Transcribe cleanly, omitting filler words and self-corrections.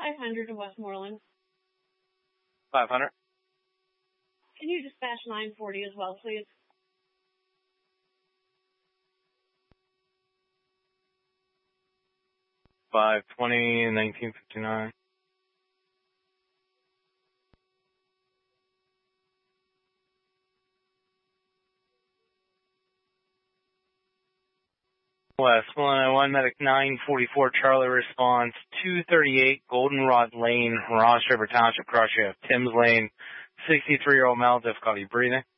500 to Westmoreland. 500. Can you dispatch 940 as well, please? $520 in 1959. West 101 Medic 944 Charlie response 238 Goldenrod Lane, Ross River Township, Cross. You have Tim's Lane, 63-year-old male, difficulty breathing.